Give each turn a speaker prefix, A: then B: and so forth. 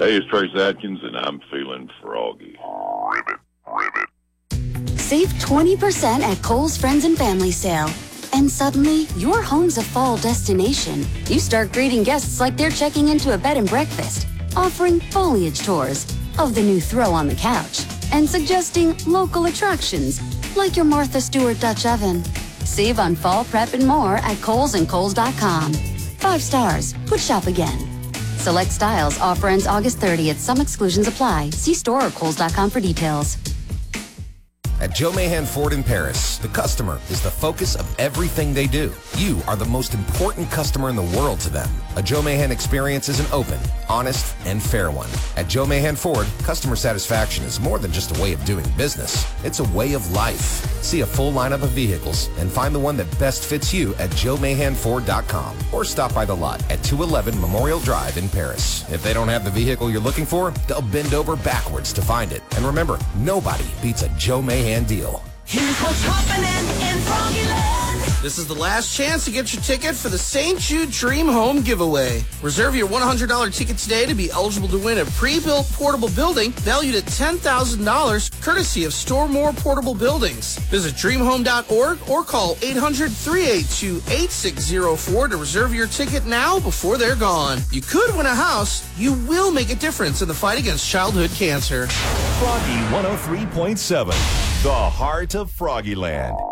A: Hey, it's Trace Atkins, and I'm feeling froggy. Ribbit.
B: Save 20% at Kohl's Friends and Family Sale. And suddenly, your home's a fall destination. You start greeting guests like they're checking into a bed and breakfast, offering foliage tours of the new throw on the couch, and suggesting local attractions like your Martha Stewart Dutch oven. Save on fall prep and more at Kohl's and Kohl's.com. 5 stars. Would shop again. Select styles. Offer ends August 30th. Some exclusions apply. See store or Kohl's.com for details.
C: At Joe Mahan Ford in Paris, the customer is the focus of everything they do. You are the most important customer in the world to them. A Joe Mahan experience is an open, honest, and fair one. At Joe Mahan Ford, customer satisfaction is more than just a way of doing business. It's a way of life. See a full lineup of vehicles and find the one that best fits you at joemahanford.com or stop by the lot at 211 Memorial Drive in Paris. If they don't have the vehicle you're looking for, they'll bend over backwards to find it. And remember, nobody beats a Joe Mahan deal.
D: Here's what's happening in Froggyland.
E: This is the last chance to get your ticket for the St. Jude Dream Home giveaway. Reserve your $100 ticket today to be eligible to win a pre-built portable building valued at $10,000, courtesy of Store More Portable Buildings. Visit dreamhome.org or call 800-382-8604 to reserve your ticket now before they're gone. You could win a house. You will make a difference in the fight against childhood cancer.
F: Froggy 103.7, the heart of Froggyland.